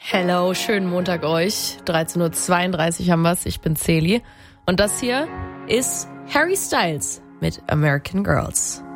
Hello, schönen Montag euch. 13.32 Uhr haben wir's. Ich bin Celi. Und das hier ist Harry Styles mit American Girls.